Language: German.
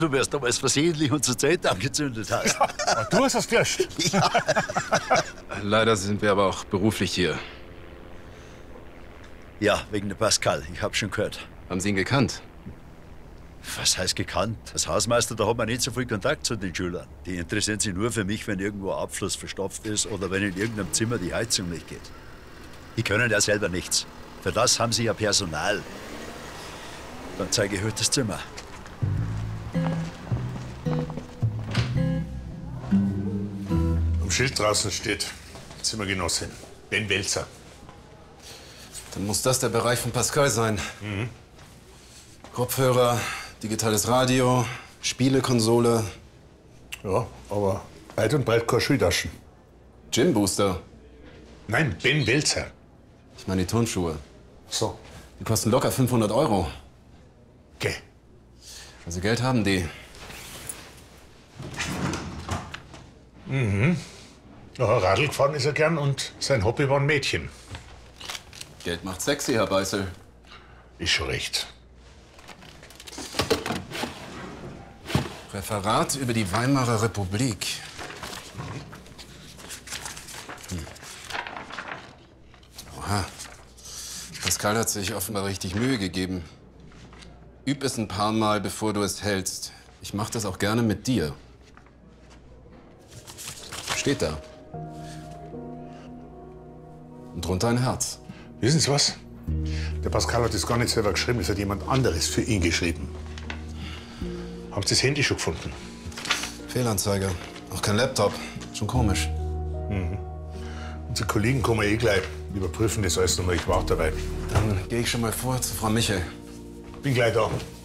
Du wärst damals versehentlich unser Zelt angezündet hast. Ja, du hast das gelöscht. Ja. Leider sind wir aber auch beruflich hier. Ja, wegen der Pascal. Ich hab schon gehört. Haben Sie ihn gekannt? Was heißt gekannt? Als Hausmeister, da hat man nicht so viel Kontakt zu den Schülern. Die interessieren sich nur für mich, wenn irgendwo ein Abfluss verstopft ist oder wenn in irgendeinem Zimmer die Heizung nicht geht. Die können ja selber nichts. Für das haben sie ja Personal. Dann zeige ich heute das Zimmer. Am Schild draußen steht Zimmergenossin Ben Welzer. Dann muss das der Bereich von Pascal sein. Kopfhörer, digitales Radio, Spielekonsole. Ja, aber weit und breit keine Schultaschen. Gym-Booster. Nein, Ben Welzer. Ich meine die Turnschuhe. So, Die kosten locker 500 €. geh. Also Geld haben die. Ja, Radl gefahren ist er gern und sein Hobby waren Mädchen. Geld macht sexy, Herr Beißel. Ist schon recht. Referat über die Weimarer Republik. Oha. Pascal hat sich offenbar richtig Mühe gegeben. Üb es ein paar Mal, bevor du es hältst. Ich mache das auch gerne mit dir. Steht da. Und drunter ein Herz. Wissen Sie was? Der Pascal hat das gar nicht selber geschrieben, das hat jemand anderes für ihn geschrieben. Haben Sie das Handy schon gefunden? Fehlanzeige. Auch kein Laptop. Schon komisch. Unsere Kollegen kommen eh gleich. Die überprüfen das alles nochmal. Ich war auch dabei. Dann gehe ich schon mal vor zu Frau Michel. Bin gleich da.